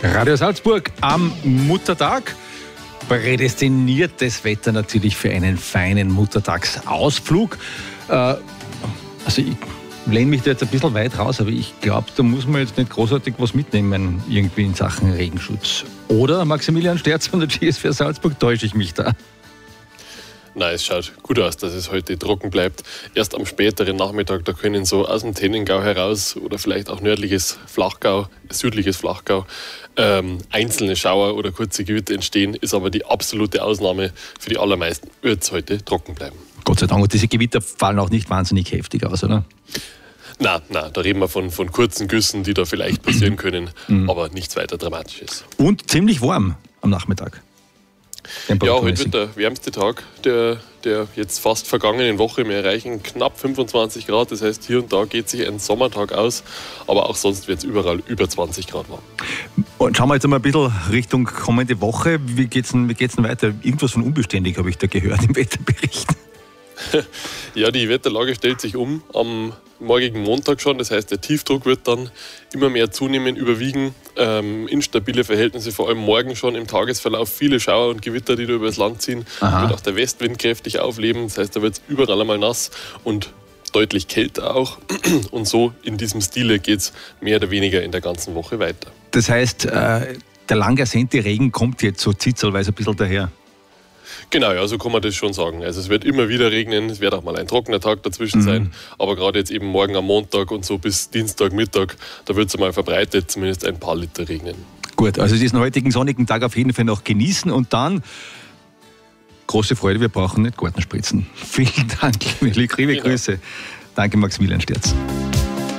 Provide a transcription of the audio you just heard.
Radio Salzburg am Muttertag. Prädestiniertes Wetter natürlich für einen feinen Muttertagsausflug. Also ich lehne mich da jetzt ein bisschen weit raus, aber ich glaube, da muss man jetzt nicht großartig was mitnehmen, irgendwie in Sachen Regenschutz. Oder, Maximilian Sterz von der GSV Salzburg, täusche ich mich da? Nein, es schaut gut aus, dass es heute trocken bleibt. Erst am späteren Nachmittag, da können so aus dem Tennengau heraus oder vielleicht auch südliches Flachgau, einzelne Schauer oder kurze Gewitter entstehen, ist aber die absolute Ausnahme. Für die allermeisten wird es heute trocken bleiben. Gott sei Dank, und diese Gewitter fallen auch nicht wahnsinnig heftig aus, oder? Nein, da reden wir von kurzen Güssen, die da vielleicht passieren können, aber nichts weiter Dramatisches. Und ziemlich warm am Nachmittag. Ja, heute wird der wärmste Tag der jetzt fast vergangenen Woche. Wir erreichen knapp 25 Grad, das heißt, hier und da geht sich ein Sommertag aus, aber auch sonst wird es überall über 20 Grad warm. Und schauen wir jetzt mal ein bisschen Richtung kommende Woche. Wie geht's denn weiter? Irgendwas von unbeständig habe ich da gehört im Wetterbericht. Ja, die Wetterlage stellt sich um am morgigen Montag schon. Das heißt, der Tiefdruck wird dann immer mehr zunehmen, überwiegen. Instabile Verhältnisse, vor allem morgen schon im Tagesverlauf. Viele Schauer und Gewitter, die da über das Land ziehen. Wird auch der Westwind kräftig aufleben. Das heißt, da wird es überall einmal nass und deutlich kälter auch. Und so in diesem Stile geht es mehr oder weniger in der ganzen Woche weiter. Das heißt, der lang ersehnte Regen kommt jetzt so zitzelweise ein bisschen daher. Genau, ja, so kann man das schon sagen. Also es wird immer wieder regnen, es wird auch mal ein trockener Tag dazwischen sein, aber gerade jetzt eben morgen am Montag und so bis Dienstagmittag, da wird es einmal verbreitet, zumindest ein paar Liter regnen. Gut, also diesen heutigen sonnigen Tag auf jeden Fall noch genießen und dann, große Freude, wir brauchen nicht Gartenspritzen. Vielen Dank, liebe Grüße. Danke, Maximilian Sterz.